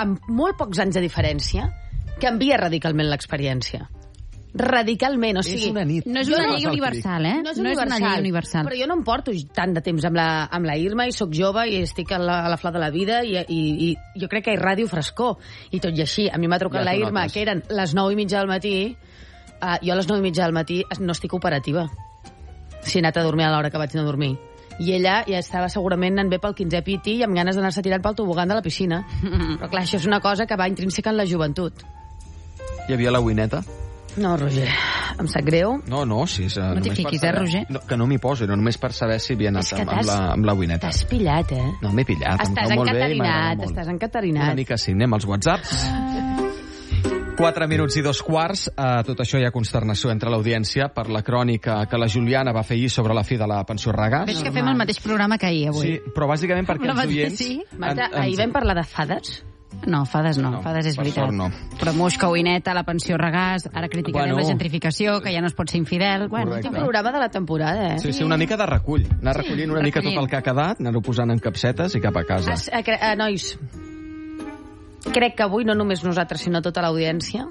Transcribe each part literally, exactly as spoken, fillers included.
amb molt pocs anys de diferència, canvia radicalment l'experiència. Radicalment, o sigui... És una nit. No és una llei universal, eh? No és, no és una llei universal. Però jo no em porto tant de temps amb la, amb la Irma i sóc jove i estic a la, a la flor de la vida i, i, i jo crec que hi ràdio frescor. I tot i així, a mi m'ha trucat ja la Irma, notes. Que eren les nou i mitja del matí. Uh, jo a les nou i mitja del matí no estic operativa. Si he anat a dormir a l'hora que vaig anar a dormir. I ella ja estava segurament anant bé pel quinzè piti i amb ganes d'anar-se tirant pel tobogan de la piscina. Però clar, això és una cosa que va intrínseca en la joventut. Hi havia la Wineta? No, Roger, em sap greu. No, no, si és... No t'hi fiquis, eh, Roger? No, que no m'hi poso, no només per saber si havia anat amb, amb, la, amb la Wineta. T'has pillat, eh? No, m'he pillat. Estàs encatarinat, estàs encatarinat. Una mica sí, anem als whatsapps. Quatre minuts i dos quarts. Uh, tot això hi ha consternació entre l'audiència per la crònica que la Juliana va fer ahir sobre la fi de la pensió Regàs. Veig que fem el mateix programa que ahir, avui. Sí, però bàsicament perquè els oients... Sí. Marta, en, en... ahir vam parlar de fades? No, fades no, no fades és veritat. No. Però Musca, Wineta, la pensió Regàs, ara criticarem bueno, la gentrificació, que ja no es pot ser infidel. Bueno, és un programa de la temporada, eh? Sí, sí, una mica de recull. Anar sí, recollint una recollint. mica tot el que ha quedat, anar-ho posant en capsetes i cap a casa. Es, a, a, nois, crec que avui no només nosaltres, sinó tota l'audiència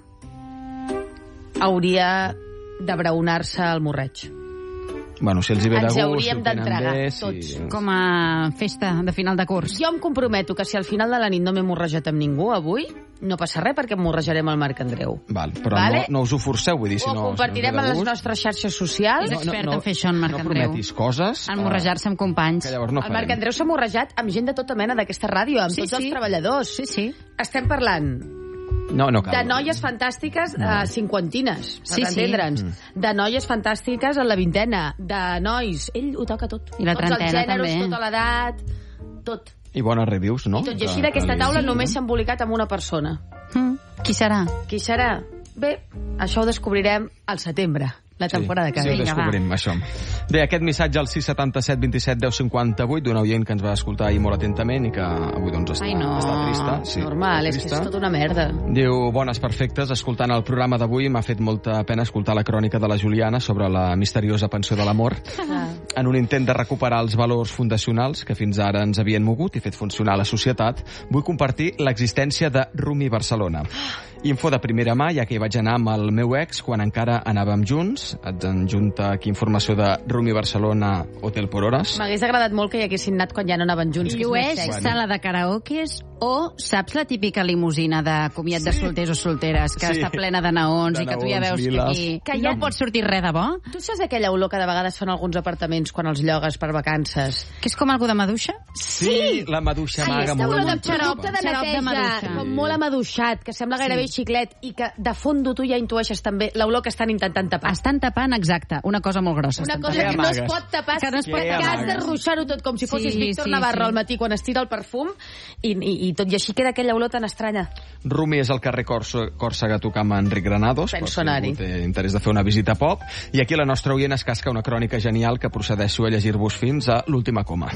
hauria d'abraonar-se al morreig. Bueno, si els hi ve de gust, ens hauríem si d'entregar, bé, tots. Si... Com a festa de final de curs. Jo em comprometo que si al final de la nit no m'he morrejat amb ningú avui, no passa res perquè em morrejarem al Marc Andreu. Val, però vale? no, no us ho forceu, vull dir, si o no... Ho compartirem si no a les nostres xarxes socials. És expert no, no, en fer això, en Marc no Andreu. No prometis coses... En morrejar-se amb companys. Que llavors no el Marc Andreu s'ha morrejat amb gent de tota mena d'aquesta ràdio, amb sí, tots sí. els treballadors. Sí, sí. Estem parlant... No, no cal. De noies fantàstiques no. uh, cinquantines, per sí, entendre'ns. Sí. Mm. De noies fantàstiques en la vintena. De nois... Ell ho toca tot. I la Tots els gèneres, també. tota l'edat, tot. I bones reviews, no? I tot i així d'aquesta taula sí, només s'ha embolicat amb una persona. Mm. Qui serà? Qui serà? Bé, això ho descobrirem al setembre. La temporada sí, que ve. Sí, ho descobrim, va. Això. Bé, aquest missatge al sis setanta set vint set deu cinquanta vuit d'un oient que ens va escoltar ahir molt atentament i que avui doncs està, Ai, no. està trista. Sí, normal, és que és tota una merda. Diu, bones perfectes, escoltant el programa d'avui m'ha fet molta pena escoltar la crònica de la Juliana sobre la misteriosa pensió de l'amor. En un intent de recuperar els valors fundacionals que fins ara ens havien mogut i fet funcionar la societat, vull compartir l'existència de Rumi Barcelona. Info de primera mà, ja que hi vaig anar amb el meu ex quan encara anàvem junts. Et enjunta aquí informació de Rumi Barcelona Hotel por Horas. M'hagués agradat molt que hi haguessin anat quan ja no anaven junts. Llueix bueno. Sala de karaokes o saps la típica limusina de comiat sí. de solters o solteres que sí. està plena de naons de i que tu ja veus liles. Que aquí que ja... no pot sortir res de bo? Tu saps aquella olor que de vegades fan alguns apartaments quan els llogues per vacances? Que és com algú de maduixa? Sí, sí. La maduixa Ai, maga. Aquesta olor de xarop, de neteja, com molt amaduixat, que sembla gairebé sí. xiclet i que de fondo tu ja intueixes també l'olor que estan intentant tapar. Estan tapant, exacte, una cosa molt grossa. Una cosa que no es pot tapar, que, no es pot tapar, que has de ruixar-ho tot com si fossis sí, Víctor sí, Navarro sí. al matí quan es tira el perfum i, i, i tot i així queda aquella olor tan estranya. Rumi és al carrer Còrsega tocant amb Enric Granados, penso per si té interès de fer una visita pop, i aquí la nostra oient es casca una crònica genial que procedeixo a llegir-vos fins a l'última coma.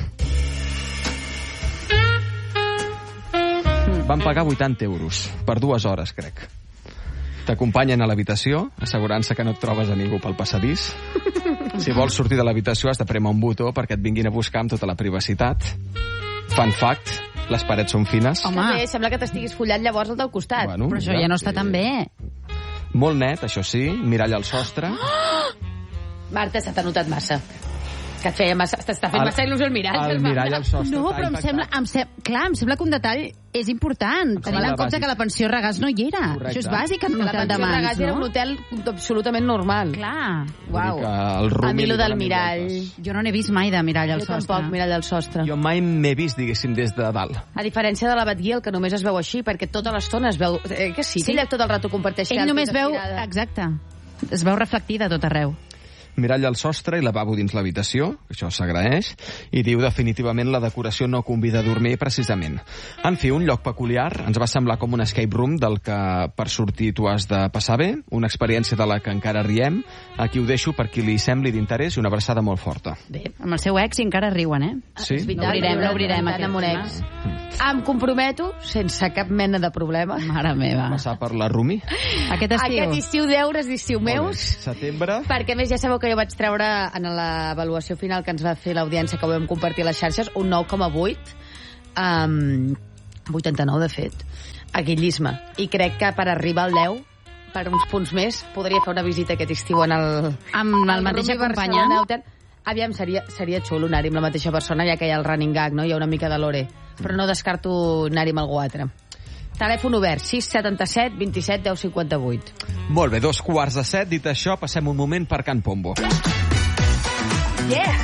Van pagar vuitanta euros per dues hores, crec. T'acompanyen a l'habitació, assegurant-se que no et trobes a ningú pel passadís. Si vols sortir de l'habitació has de prémer un botó perquè et vinguin a buscar amb tota la privacitat. Fun fact, les parets són fines. Home, bé, sembla que t'estiguis follant llavors al teu costat. Bueno, però això ja, ja no està sí. tan bé. Molt net, això sí, mirall al sostre. Oh! Marta, se t'ha notat massa. Que et feia massa, t'està fent el, massa il·lusió el mirall. El mirall al sostre. No, però em sembla, em sem clar, em sembla que un detall és important. Tenint en compte que la pensió Regàs no hi era. Correcte. Això és bàsic en un hotel de mans, no? La pensió Regàs era un hotel absolutament normal. Clar, uau. A mi lo del mirall. Jo no n'he vist mai de mirall al jo sostre. Jo tampoc, mirall al sostre. Jo mai m'he vist, diguéssim, des de dalt. A diferència de la Batguiel, que només es veu així, perquè tota l'estona es veu... Eh, que sí, sí. Ella tot el rato comparteix... Ell només veu... Exacte. Es veu reflectida a tot arreu. Mirall al sostre i lavabo dins l'habitació, això s'agraeix, i diu definitivament la decoració no convida a dormir precisament. En fi, un lloc peculiar, ens va semblar com un escape room del que per sortir tu has de passar bé, una experiència de la que encara riem, aquí ho deixo per qui li sembli d'interès i una abraçada molt forta. Bé, amb el seu ex encara riuen, eh? Sí? L'obrirem, l'obrirem aquest ex. Em comprometo, sense cap mena de problema. Mare meva. Passar per la Rumi. Aquest estiu. Aquest estiu deures d'estiu meus. Setembre. Perquè més ja sabeu que jo vaig treure en l'avaluació final que ens va fer l'audiència, que ho vam compartir a les xarxes, un nou coma vuit. Um, vuitanta-nou, de fet. A Guillisme. I crec que per arribar al deu, per uns punts més, podria fer una visita aquest estiu en el... Amb el mateix acompanyant? Aviam, seria, seria xulo anar-hi amb la mateixa persona, ja que hi ha el running gag, no? Hi ha una mica de lore. Però no descarto anar-hi amb algú altre. Telèfon obert, sis setanta-set vint-i-set deu cinquanta-vuit. Molt bé, dos quarts de set. Dit això, passem un moment per Can Pombo. Yeah!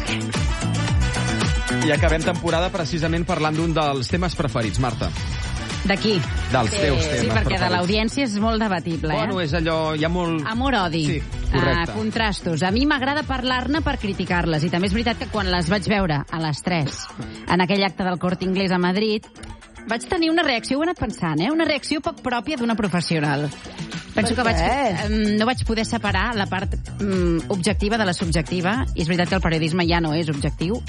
I acabem temporada precisament parlant d'un dels temes preferits, Marta. D'aquí? Dels sí, teus temes sí, perquè preferits. De l'audiència és molt debatible, eh? Bueno, és allò... Hi ha molt... Amor-odi. Sí, correcte. Uh, contrastos. A mi m'agrada parlar-ne per criticar-les. I també és veritat que quan les vaig veure a les tres, en aquell acte del Corte Inglés a Madrid, vaig tenir una reacció, ho he anat pensant, eh? Una reacció poc pròpia d'una professional. Penso que vaig, um, no vaig poder separar la part um, objectiva de la subjectiva, i és veritat que el periodisme ja no és objectiu,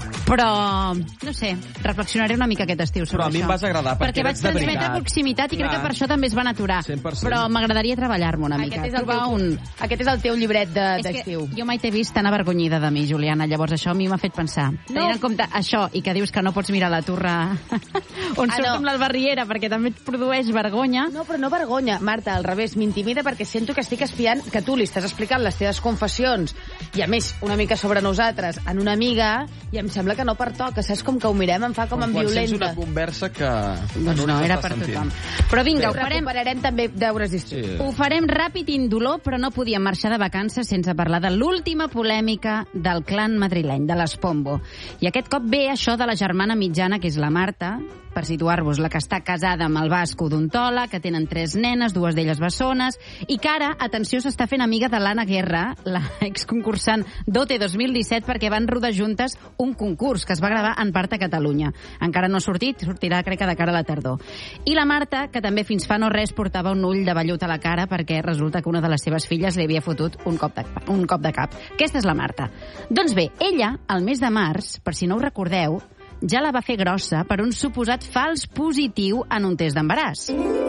però, no sé, reflexionaré una mica aquest estiu sobre això. Però a mi això. em vas agradar, perquè, perquè vaig transmetre proximitat i crec Clar. que per això també es van aturar. cent per cent. Però m'agradaria treballar-me una mica. Aquest és, el teu, un... aquest és el teu llibret d'estiu. De, jo mai t'he vist tan avergonyida de mi, Juliana, llavors això a mi m'ha fet pensar. No. Tenint en compte això i que dius que no pots mirar la torre on ah, surt no. amb l'albarriera perquè també et produeix vergonya. No, però no vergonya, Marta, al revés, m'intimida perquè sento que estic espiant, que tu li estàs explicant les teves confessions i a més una mica sobre nosaltres en una amiga i em sembla que no pertoca, saps com que ho mirem em fa com, com en violenta. Quan sents una conversa que... Doncs no, era per tothom. Però vinga, ho farem... Recuperarem també deures d'estiu. Sí. Ho farem ràpid i indolor, però no podíem marxar de vacances sense parlar de l'última polèmica del clan madrileny, de les Pombo. I aquest cop ve això de la germana mitjana, que és la Marta, per situar-vos, la que està casada amb el basc odontòleg, que tenen tres nenes, dues d'elles bessones, i que ara, atenció, s'està fent amiga de l'Anna Guerra, la exconcursant d'O T dos mil disset, perquè van rodar juntes un concurs que es va gravar en part a Catalunya. Encara no ha sortit, sortirà, crec que de cara a la tardor. I la Marta, que també fins fa no res portava un ull de vellut a la cara perquè resulta que una de les seves filles li havia fotut un cop de, un cop de cap. Aquesta és la Marta. Doncs bé, ella, al mes de març, per si no ho recordeu, ja la va fer grossa per un suposat fals positiu en un test d'embaràs.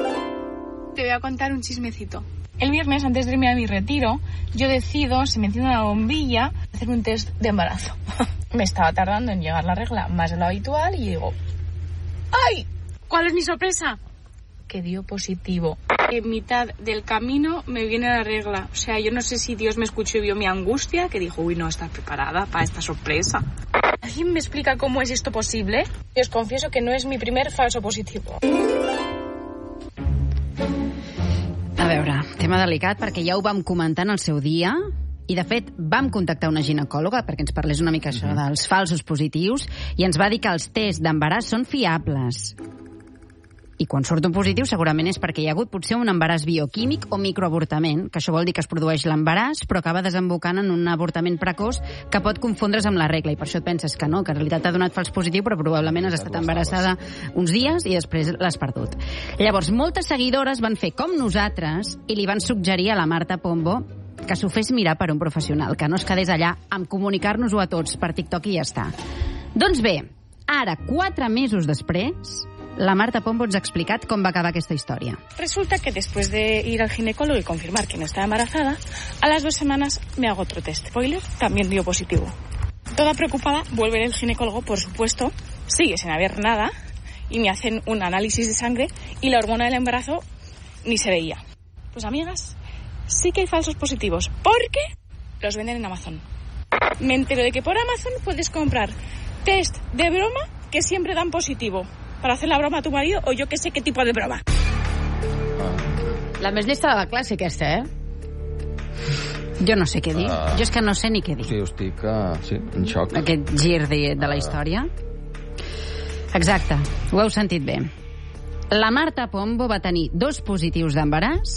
Te voy a contar un chismecito. El viernes, antes de irme a mi retiro, yo decido, se me enciende una bombilla, hacer un test de embarazo. Me estaba tardando en llegar la regla más de lo habitual y digo, ¡ay! ¿Cuál es mi sorpresa? Que dio positivo. En mitad del camino me viene la regla. O sea, yo no sé si Dios me escuchó y vio mi angustia, que dijo, uy, no estás preparada para esta sorpresa. ¿Alguien me explica cómo es esto posible? Y os confieso que no es mi primer falso positivo. A veure, tema delicat, perquè ja ho vam comentar en el seu dia, i de fet vam contactar una ginecòloga perquè ens parlés una mica això uh-huh. dels falsos positius, i ens va dir que els tests d'embaràs són fiables. I quan surt un positiu segurament és perquè hi ha hagut potser un embaràs bioquímic o microavortament, que això vol dir que es produeix l'embaràs però acaba desembocant en un avortament precoç que pot confondre's amb la regla, i per això et penses que no, que en realitat t'ha donat fals positiu però probablement has estat embarassada uns dies i després l'has perdut. Llavors, moltes seguidores van fer com nosaltres i li van suggerir a la Marta Pombo que s'ho fes mirar per un professional, que no es quedés allà amb comunicar-nos-ho a tots per TikTok i ja està. Doncs bé, ara, quatre mesos després, la Marta Pombo ens ha explicat com va acabar aquesta historia. Resulta que después de ir al ginecólogo y confirmar que no estaba embarazada, a las dos semanas me hago otro test. Spoiler, también dio positivo. Toda preocupada, vuelve el ginecólogo, por supuesto, sigue sin haber nada, y me hacen un análisis de sangre y la hormona del embarazo ni se veía. Pues amigas, sí que hay falsos positivos, porque los venden en Amazon. Me entero de que por Amazon puedes comprar test de broma que siempre dan positivo. Para hacer la broma a tu marido o yo que sé qué tipo de broma. La més llesta de la classe, aquesta, eh? Jo no sé què dir. Uh, jo és que no sé ni què dir. Sí, estic uh, sí, en xoc. Aquest gir de, de la història. Exacte, ho heu sentit bé. La Marta Pombo va tenir dos positius d'embaràs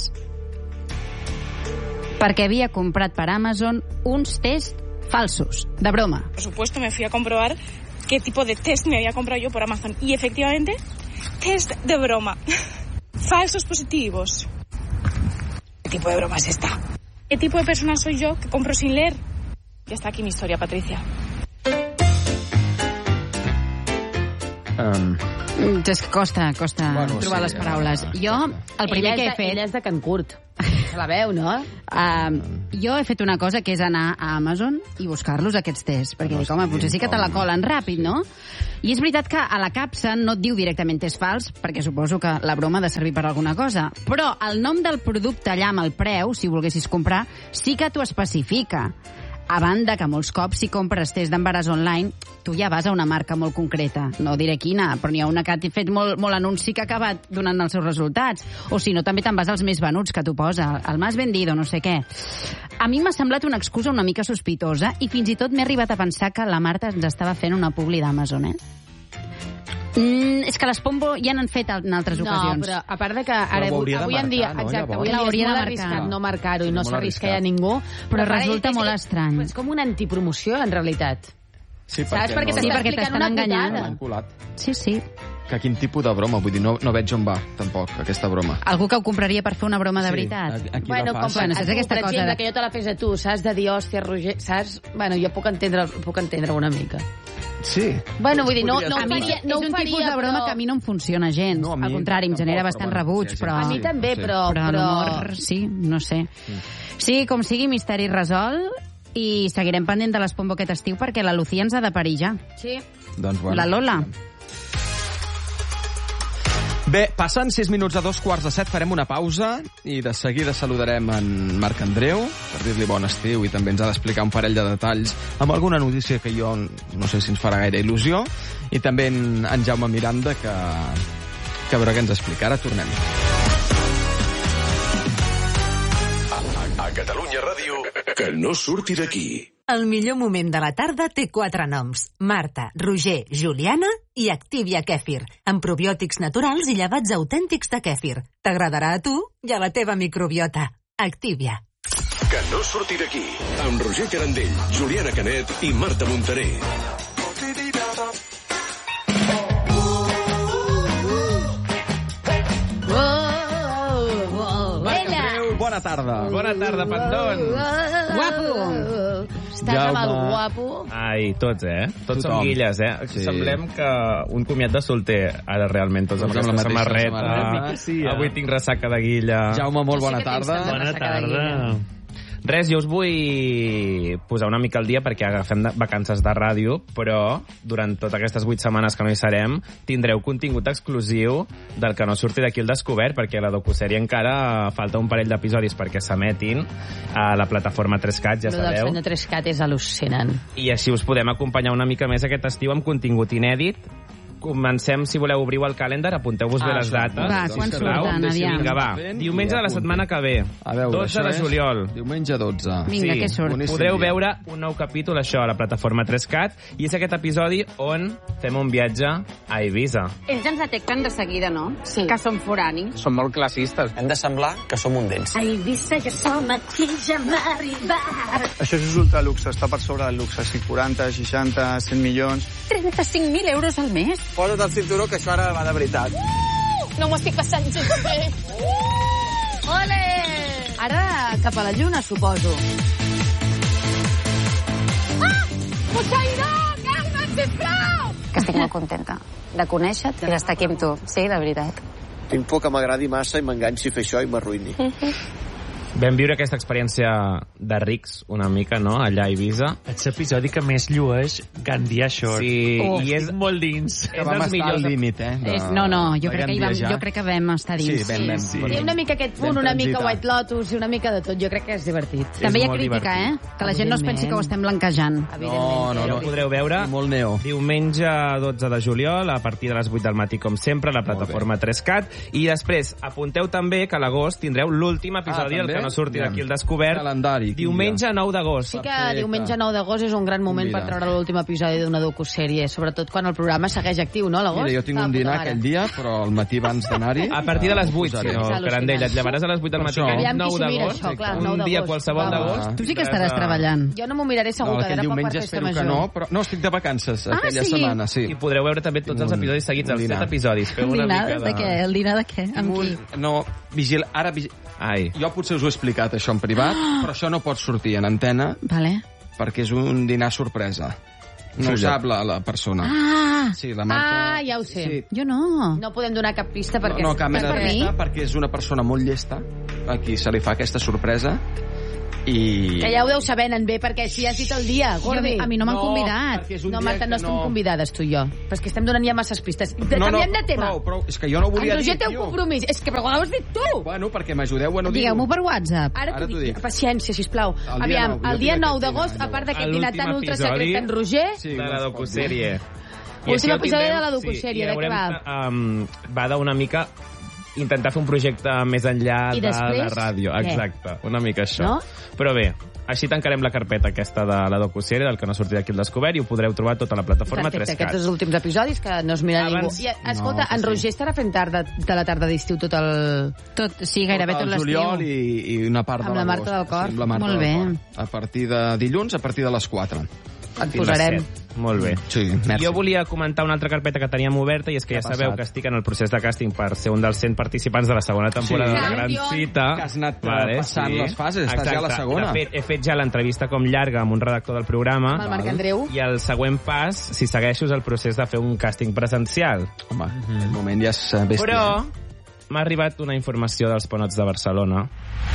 perquè havia comprat per Amazon uns tests falsos, de broma. Por supuesto, me fui a comprobar qué tipo de test me había comprado yo por Amazon. Y efectivamente, test de broma. Falsos positivos. ¿Qué tipo de broma es esta? ¿Qué tipo de persona soy yo que compro sin leer? Ya está aquí mi historia, Patricia. Um, És que costa, costa bueno, trobar sí, les paraules. Ja. Jo, el primer ella que he de, fet... Ella és de Can Curt. Se la veu, no? Uh, jo he fet una cosa que és anar a Amazon i buscar-los, aquests tests, perquè no dic, home, potser sí que te la colen ràpid, no? I és veritat que a la capsa no et diu directament test fals, perquè suposo que la broma ha de servir per alguna cosa, però el nom del producte allà amb el preu, si volguessis comprar, sí que t'ho especifica. A banda que molts cops, si compres test d'embaràs online, tu ja vas a una marca molt concreta. No diré quina, però n'hi ha una que ha fet molt, molt anunci que ha acabat donant els seus resultats. O si no, també te'n vas als més venuts que t'ho posa, el más vendido, no sé què. A mi m'ha semblat una excusa una mica sospitosa i fins i tot m'he arribat a pensar que la Marta ens estava fent una publi d'Amazon, eh? Mm, és que les Pombo ja n'han fet en altres no, ocasions. No, però a part de que ara, avui, avui en dia, no, exacte, avui en dia és molt arriscat no marcar-ho i no s'arrisca ja ningú, però, però resulta molt és, estrany. És com una antipromoció, en realitat. Sí, saps? Perquè no? Sí, perquè t'estan enganyant. Sí, sí. Que quin tipus de broma? Vull dir, no, no veig on va, tampoc, aquesta broma. Algú que ho compraria per fer una broma de veritat. Sí, aquí bueno, la fas. Com, bueno, saps aquesta cosa de... que jo te la fes a tu, saps? De dir, hòstia, Roger, saps? Bueno, jo puc entendre, puc entendre una mica. Sí. Bueno, vull dir, no, no, a mi faria, no és un faria, tipus de broma però... que a mi no em funciona gens. No, Al contrari, em genera bastant bueno, rebuig, sí, però... A mi també, sí. però... Però, però... l'humor, sí, no sé. Sí. sí, com sigui, misteri resolt, i seguirem pendent de les Pombo aquest estiu perquè la Lucía ens ha de parir ja. Sí. Doncs bueno. La Lola. Bé, passen sis minuts a dos quarts de set, farem una pausa i de seguida saludarem en Marc Andreu per dir-li bon estiu i també ens ha d'explicar un parell de detalls amb alguna notícia que jo no sé si ens farà gaire il·lusió i també en, en Jaume Miranda que, que a veure què ens explica. Ara tornem. A, a, a Catalunya Ràdio, que no surti d'aquí. El millor moment de la tarda té quatre noms. Marta, Roger, Juliana i Activia Kèfir, amb probiòtics naturals i llevats autèntics de kèfir. T'agradarà a tu i a la teva microbiota. Activia. Que no surti d'aquí, amb Roger Carandell, Juliana Canet i Marta Montaner. Bona tarda. Bona tarda, Pandón. Guapo. Estàs Jaume. Amb el guapo. Ai, tots, eh? Tots Tothom. som guilles, eh? Sí. Semblem que un comiat de solter, ara realment, tots amb doncs aquesta amb samarreta. samarreta. Sí, eh? Avui tinc ressaca de guilla. Jaume, molt bona sí tarda. Bona tarda. Res, jo us vull posar una mica al dia perquè agafem vacances de ràdio, però durant totes aquestes vuit setmanes que no hi serem tindreu contingut exclusiu del que no surti d'aquí al descobert, perquè la docusèrie encara falta un parell d'episodis perquè s'emetin a la plataforma tres cat, ja sabeu. Lo del senyor tres cat és al·lucinant. I així us podem acompanyar una mica més aquest estiu amb contingut inèdit. Comencem, si voleu, obriu el calendar, apunteu-vos ah, bé les dates. Va, quan surten, aviam. Vinga, va. Diumenge de la setmana que ve. A veure, dotze de juliol. Diumenge dotze. Vinga, sí. que surt. Boníssim. Podreu veure un nou capítol, això, a la plataforma tres cat, i és aquest episodi on fem un viatge a Eivissa. Ells ens detecten de seguida, no? Sí. Que som foranis. Som molt classistes. Hem de semblar que som un d'ells. A Eivissa ja som aquí, ja hem arribat. Això és ultraluxe, està per sobre del luxe. Si quaranta, seixanta, cent milions... trenta-cinc mil euros al mes? Posa't el cinturó, que això ara va de veritat. Uh! No m'ho estic passant gens bé. Uh! Ole! Ara cap a la lluna, suposo. Ah! Poseidó, calma't, sisplau! Que estic molt contenta de conèixer-te i d'estar aquí amb tu. Sí, de veritat. Tinc por que m'agradi massa i m'enganxi a fer això i m'arruïni. Vam viure aquesta experiència de rics una mica, no?, allà a Eivissa. És l'episodi que més llueix Gandia Shore. Sí, oh, i és estic molt dins. Que vam estar al límit, eh? De... És, no, no, jo crec, que hi vam, jo crec que vam estar dins. Sí, vam, vam. Sí. Té una mica aquest punt, una mica White Lotus i una mica de tot. Jo crec que és divertit. És També hi ha crítica, divertit. eh? Que la gent no es pensi que ho estem blanquejant. No, no, no. Ho podreu veure molt neo. Diumenge dotze de juliol, a partir de les vuit del matí, com sempre, a la plataforma tres cat. I després, apunteu també que a l'agost tindreu l'últim episodi, ah, el que no surti d'aquí al descobert. Calendari. Diumenge nou d'agost. Sí que diumenge nou d'agost és un gran moment per treure l'últim episodi d'una docusèrie, sobretot quan el programa segueix actiu, no, a l'agost? Mira, jo tinc un dinar aquell dia, però el matí abans d'anar-hi... A partir de les vuit, sí, no, Carandell, et llevaràs a les vuit del matí, nou d'agost, un dia qualsevol d'agost. Tu sí que estaràs treballant. Jo no m'ho miraré segur, no, quedarà poc per festa major. No, però no, estic de vacances ah, aquella sí? setmana, sí. I podreu veure també tots els episodis seguits, els set episodis. Un dinar de què? El dinar de què? Amb qui? No, vigil, ara vigil... Ai. Jo potser us ho he explicat, això en privat, però això no pot sortir en antena vale. perquè és un dinar sorpresa. No ho sap la, la persona. Ah! Sí, la Marta... Ah, ja ho sé. Sí. Jo no. No podem donar cap pista perquè... No, no, cap mena per de mi. pista, perquè és una persona molt llesta a qui se li fa aquesta sorpresa i... Que ja ho deu saber, en bé, perquè si has dit el dia, Gordi. Jo, a mi no m'han No, convidat. perquè és un No, dia Marta, que no estem no- convidades, tu i jo. Però és que estem donant ja masses pistes. De, No, no, canviem de tema. prou, prou. És que jo no ho volia En Roger dir, té un tio. compromís. És que però ho has dit tu. Bueno, perquè m'ajudeu a no dir-ho. Digueu-m'ho per WhatsApp. Ara, Ara t'ho t'ho dic. dic. Paciència, sisplau. El dia Aviam, nou, jo el dia tinc nou aquest d'agost, tema, a part d'aquest L'últim dinar tan ultra secret episodi- en Roger, Sí, de no la es pot docusèrie. Últim I així ho episodi tindrem, de la docusèrie, sí, de i què veurem que, um, va d'una mica intentar fer un projecte més enllà I de després, la ràdio. què? Exacte, una mica això. No? Però bé, així tancarem la carpeta aquesta de la docusèrie, del que no sortirà aquí el descobert, i ho podreu trobar a tota la plataforma perfecte, tres cat. aquests últims episodis que no es mira Abans- ningú. I, escolta, No, que en sí. Roger estarà fent tard de, de la tarda d'estiu tot el... Tot, sí, gairebé tot el l'estiu. juliol i, i una part Amb de la l'agost. Marta del Cor. Sí, amb la Marta Molt del bé. Cor. A partir de dilluns, a partir de les quatre. Et Fins les posarem. set. Molt bé. Sí, merci. Jo volia comentar una altra carpeta que teníem oberta, i és que Què ja ha sabeu passat? que estic en el procés de càsting per ser un dels cent participants de la segona temporada Sí. de la Gran Campion. Cita. Que has anat, eh, passant les fases, estàs ja a la segona. De fet, he fet ja l'entrevista com llarga amb un redactor del programa. Amb el Marc Andreu. I el següent pas, si segueixo, és el procés de fer un càsting presencial. Home, mm. el moment ja és bèstia. Però m'ha arribat una informació dels Ponots de Barcelona.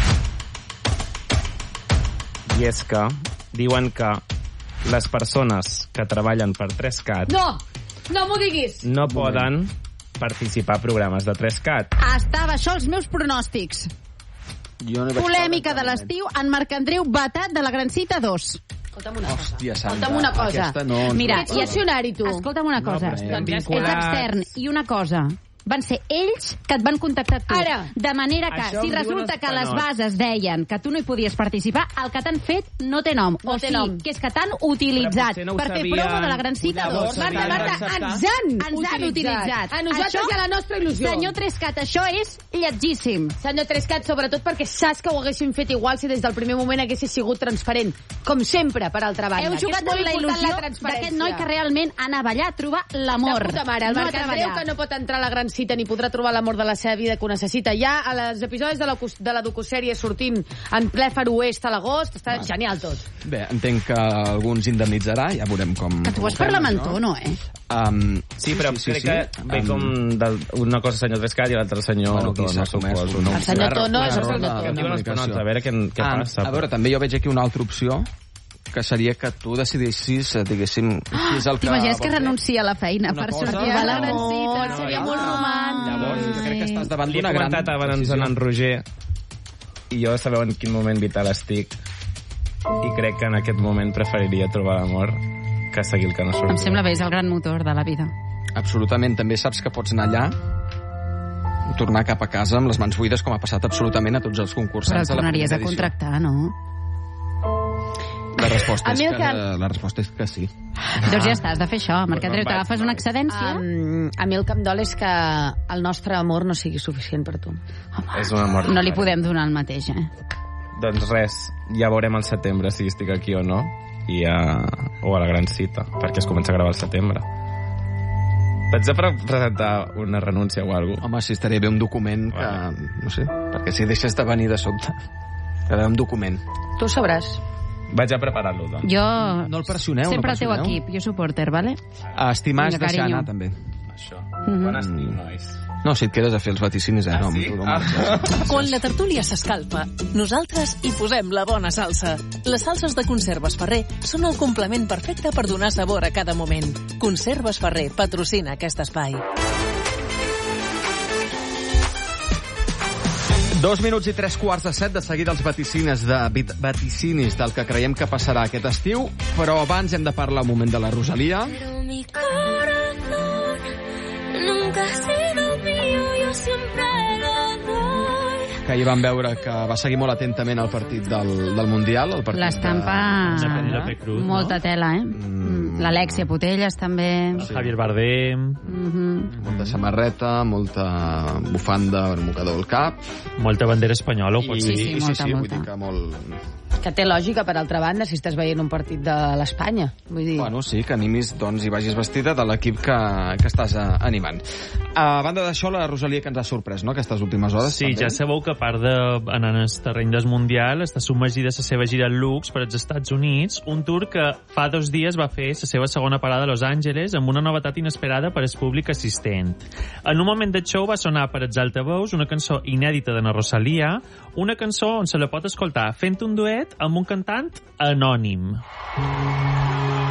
I és que diuen que les persones que treballen per tres cat No! No m'ho diguis! no poden participar a programes de tres cat. Estava això als meus pronòstics. Jo no hi vaig Polèmica de caure en l'estiu, en Marc Andreu vetat de la Gran Cita dos. Escolta'm una cosa. Hòstia santa. Escolta'm una cosa. Aquesta no... Mira, Ets funcionari, tu. Escolta'm una cosa. però estem Doncs ets vinculats. extern. I una cosa. Van ser ells que et van contactar tu. Ara. De manera que, Això si em diuen resulta els que les panots. bases deien que tu no hi podies participar, el que t'han fet no té nom. No o té sigui, nom. que és que t'han utilitzat Però potser no ho per fer sabien. promo de la Gran Cita Llavors, dos. Marta, Marta, ens han Ens han utilitzat. A nosaltres Això, i a la nostra il·lusió. Senyor Trescat, això és lletgíssim. Senyor Trescat, sobretot perquè saps que ho haguéssim fet igual si des del primer moment haguessis sigut transparent. Com sempre, per altra banda. Heu que jugat és molt amb la important il·lusió transparència. d'aquest noi que realment anava allà a trobar l'amor. De puta mare, el no a Marc Andreu, treballar. que no pot entrar a la Gran Cita ni podrà trobar l'amor de la seva vida que ho necessita. Ja a les episodis de la, de la docusèrie sortint en ple Far Oest a l'agost, està Va. genial tot. Bé, entenc que alguns indemnitzarà, ja veurem com... Que tu com vas ho per fem, la això. mentó, no, eh? Um, Sí, però crec que ve com del, una cosa senyor Trescat i l'altra senyor Bueno, qui Tono, s'assumeix, suposo. no? El senyor Tono és el Error de- senyor Em Tono. diuen els Ponots, a veure què, què Ah, passa. a veure, també jo veig aquí una altra opció, que seria que tu decidissis, eh, diguéssim, qui és el que... T'imagines que vol fer. renuncia a la feina Una per cosa- sortir a la Gran Amor, Cita? seria Ai. molt romàntic. Llavors, jo crec que estàs davant Li he d'una gran... comentat abans decisió. en Roger i jo sabeu en quin moment vital estic i crec que en aquest moment preferiria trobar l'amor que seguir el que no surt. Em sembla bé, és el gran motor de la vida. Absolutament. També saps que pots anar allà, tornar cap a casa amb les mans buides, com ha passat absolutament a tots els Però concursants el de la tornaries primera a edició. contractar, no? La resposta, A és mi el que, que- la resposta és que sí. Doncs ja està, has de fer això. Marc Andreu, me'n vaig, t'agafes una excedència? Um, a mi el que em dol és que el nostre amor no sigui suficient per tu. És un amor. No li podem donar el mateix, eh? Doncs res, ja veurem al setembre si estic aquí o no, i a... o a la Gran Cita, perquè es comença a gravar al setembre. T'haig de pre presentar una renúncia o alguna cosa? Home, si estaria bé un document que... No sé, perquè si deixes de venir de sobte... Que un document. Tu ho sabràs. Vaig a preparar-lo, doncs. Jo... No el pressioneu, Sempre no al teu pressioneu. equip, jo supporter, vale? Estimar és Vinga, deixar carinyo. anar, també. Això. Mhm. Bon estiu, nois. No, si et quedes a fer els vaticinis, eh? Ah, no, sí? tu no Ah. marxes. Quan la tertúlia s'escalfa, nosaltres hi posem la bona salsa. Les salses de Conserves Ferrer són el complement perfecte per donar sabor a cada moment. Conserves Ferrer patrocina aquest espai. Dos minuts i tres quarts de set, de seguida els vaticines, de, vit- vaticinis del que creiem que passarà aquest estiu, però abans hem de parlar un moment de la Rosalia. Pero mi corazón nunca ha sido mío, yo siempre lo doy. Que ahir vam veure que va seguir molt atentament el partit del, del Mundial, el partit L'estampa... de... Penélope Cruz, Molta no? tela, eh? Mm. L'Alexia Putelles, també. Sí. Javier Bardem. Mhm. Molta samarreta, molta bufanda, mocador al cap. Molta bandera espanyola, ho I, pots Sí, dir. sí, i, molta, sí, sí, molta. vull dir que molt... Que té lògica, per altra banda, si estàs veient un partit de l'Espanya. Vull dir... Bueno, sí, que animis, doncs, i vagis vestida de l'equip que, que estàs eh, animant. A banda d'això, la Rosalia que ens ha sorprès, no?, aquestes últimes hores. Sí, també. ja sabeu que a part d'anar en el terreny del Mundial està submergida la seva gira Lux per als Estats Units, un tour que fa dos dies va fer la seva segona parada a Los Angeles amb una novetat inesperada per al públic assistent. En un moment del show va sonar per els altaveus una cançó inèdita de na Rosalia, una cançó on se la pot escoltar fent un duet amb un cantant anònim.